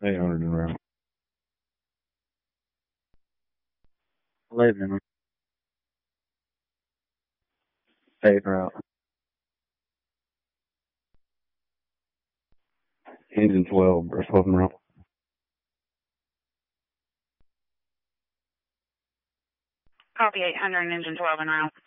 800 en route. 11. 8 en route. Engine 12, or 12 en route. Copy 800 and engine 12 en route.